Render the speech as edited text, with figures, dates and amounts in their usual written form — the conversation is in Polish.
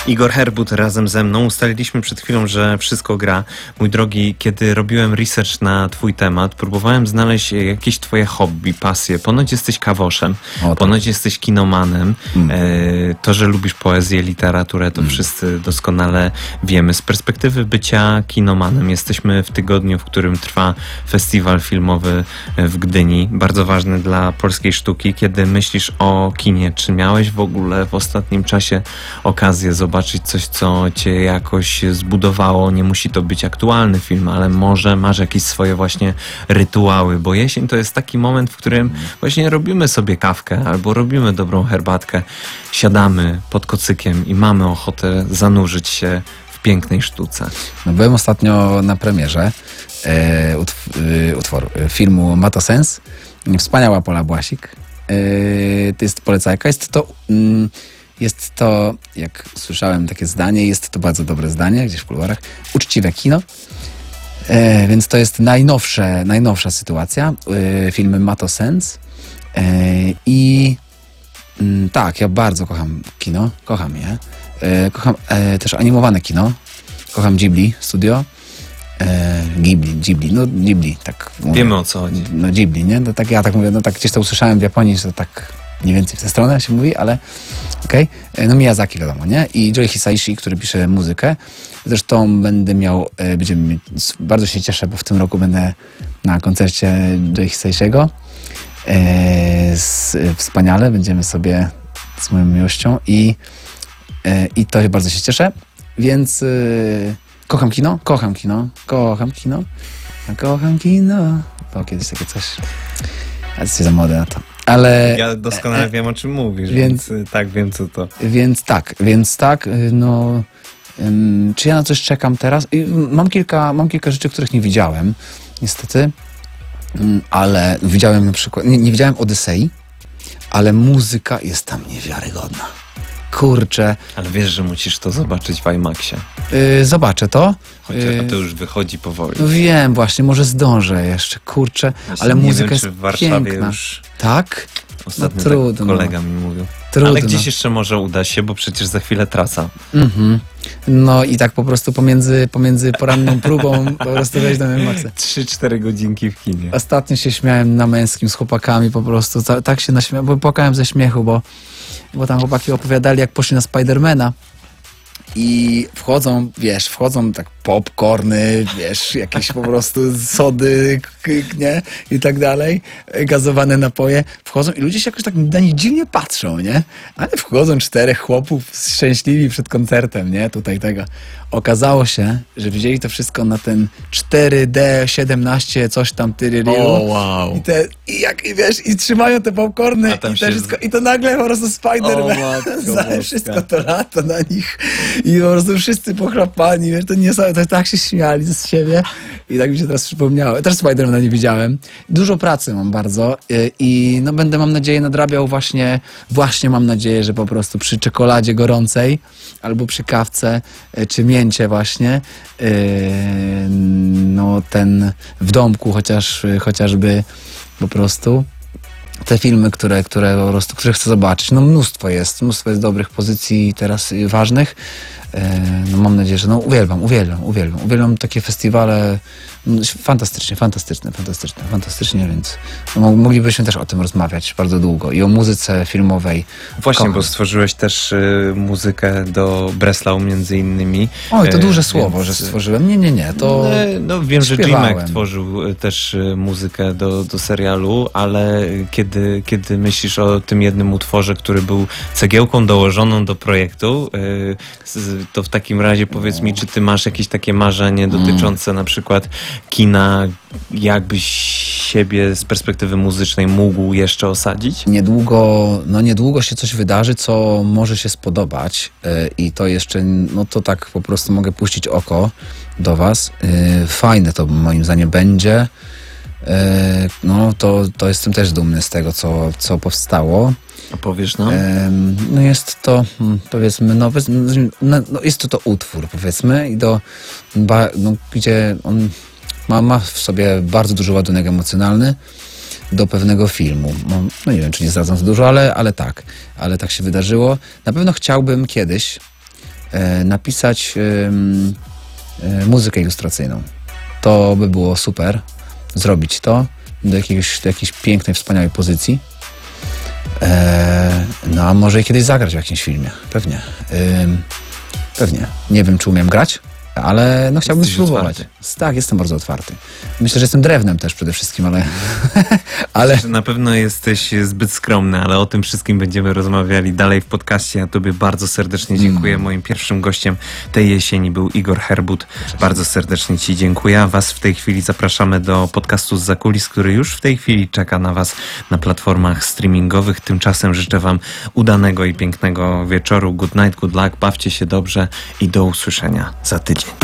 Igor Herbut razem ze mną. Ustaliliśmy przed chwilą, że wszystko gra. Mój drogi, kiedy robiłem research na twój temat, próbowałem znaleźć jakieś twoje hobby, pasje. Ponoć jesteś kawoszem, ponoć jesteś kinomanem. To, że lubisz poezję, literaturę, to wszyscy doskonale wiemy. Z perspektywy bycia kinomanem jesteśmy w tygodniu, w którym trwa festiwal filmowy w Gdyni. Bardzo ważny dla polskiej sztuki. Kiedy myślisz o kinie, czy miałeś w ogóle w ostatnim czasie okazję zobaczyć coś, co cię jakoś zbudowało? Nie musi to być aktualny film, ale może masz jakieś swoje właśnie rytuały, bo jesień to jest taki moment, w którym właśnie robimy sobie kawkę albo robimy dobrą herbatkę, siadamy pod kocykiem i mamy ochotę zanurzyć się w pięknej sztuce. No, byłem ostatnio na premierze filmu Ma to sens. Wspaniała Pola Błasik. To jest polecajka. Jest to, jak słyszałem takie zdanie, jest to bardzo dobre zdanie, gdzieś w kuluarach, uczciwe kino. Więc to jest najnowsza sytuacja. Film Ma to sens. Tak, ja bardzo kocham kino. Kocham je. Kocham też animowane kino. Kocham Ghibli Studio. Ghibli, tak mówię. Wiemy, o co chodzi. No Ghibli, nie? No, tak, ja tak mówię, no tak gdzieś to usłyszałem w Japonii, że to tak mniej więcej w tę stronę się mówi, ale okej. No Miyazaki wiadomo, nie? I Joe Hisaishi, który pisze muzykę. Zresztą bardzo się cieszę, bo w tym roku będę na koncercie Joe Hisaishiego. Wspaniale, będziemy sobie z moją miłością i to bardzo się cieszę, więc kocham kino. Było kiedyś takie coś, ale jest za młode na to. Ale ja doskonale wiem, o czym mówisz, więc tak, wiem, co to. Więc tak, no... czy ja na coś czekam teraz? Mam kilka rzeczy, których nie widziałem, niestety. Ale widziałem na przykład... Nie widziałem Odysei, ale muzyka jest tam niewiarygodna. Kurczę. Ale wiesz, że musisz to zobaczyć w IMAXie. Zobaczę to. Chociaż to już wychodzi powoli. No wiem, właśnie, może zdążę jeszcze, kurczę. Właśnie ale muzyka wiem, jest czy w Warszawie piękna. Już... Tak? Ostatnio no, trudno. Tak kolega mi mówił. Trudno. Ale gdzieś jeszcze może uda się, bo przecież za chwilę trasa. No i tak po prostu pomiędzy poranną próbą po prostu wejść do IMAXa. 3-4 godzinki w kinie. Ostatnio się śmiałem na Męskim z chłopakami po prostu. Tak się naśmiałem, bo płakałem ze śmiechu, bo tam chłopaki opowiadali, jak poszli na Spidermana. I wchodzą tak popcorny, jakieś po prostu sody, nie? I tak dalej, gazowane napoje. Wchodzą i ludzie się jakoś tak na nich dziwnie patrzą, nie? Ale wchodzą 4 chłopów szczęśliwi przed koncertem, nie? Tutaj tego. Okazało się, że wzięli to wszystko na ten 4D 17 coś tam tyryryru. O, wow. I trzymają te popcorny i to nagle po prostu Spider-Man wszystko to lata na nich i po prostu wszyscy pochrapani, to tak się śmiali z siebie i tak mi się teraz przypomniało. Też Spider-Mana nie widziałem. Dużo pracy mam bardzo i no będę, mam nadzieję, nadrabiał właśnie mam nadzieję, że po prostu przy czekoladzie gorącej albo przy kawce czy mięcie właśnie no ten w domku chociażby po prostu te filmy, które chcę zobaczyć. No mnóstwo jest dobrych pozycji teraz ważnych. No mam nadzieję, że uwielbiam takie festiwale. Fantastycznie, więc moglibyśmy też o tym rozmawiać bardzo długo i o muzyce filmowej. Właśnie, bo stworzyłeś też muzykę do Breslau między innymi. Oj, to duże słowo, że stworzyłem. Nie, to no wiem, śpiewałem. Że Jimek tworzył też muzykę do serialu, ale kiedy myślisz o tym jednym utworze, który był cegiełką dołożoną do projektu, to w takim razie powiedz mi, czy ty masz jakieś takie marzenie dotyczące na przykład kina, jakbyś siebie z perspektywy muzycznej mógł jeszcze osadzić? Niedługo się coś wydarzy, co może się spodobać i to jeszcze, no to tak po prostu mogę puścić oko do was. Fajne to moim zdaniem będzie. No to jestem też dumny z tego, co powstało. A powiesz nam? No jest to, powiedzmy, jest to utwór, powiedzmy, gdzie on ma w sobie bardzo duży ładunek emocjonalny do pewnego filmu. No nie wiem, czy nie zdradzam za dużo, ale tak się wydarzyło. Na pewno chciałbym kiedyś napisać muzykę ilustracyjną. To by było super, zrobić to do jakiejś pięknej, wspaniałej pozycji. No a może i kiedyś zagrać w jakimś filmie. Pewnie. Pewnie. Nie wiem, czy umiem grać, ale no chciałbym spróbować. Tak, jestem bardzo otwarty. Myślę, że jestem drewnem też przede wszystkim, ale... Myślę, że na pewno jesteś zbyt skromny, ale o tym wszystkim będziemy rozmawiali dalej w podcaście. Ja tobie bardzo serdecznie dziękuję. Moim pierwszym gościem tej jesieni był Igor Herbut. Bardzo serdecznie ci dziękuję. A was w tej chwili zapraszamy do podcastu Zza Kulis, który już w tej chwili czeka na was na platformach streamingowych. Tymczasem życzę wam udanego i pięknego wieczoru. Good night, good luck, bawcie się dobrze i do usłyszenia za tydzień.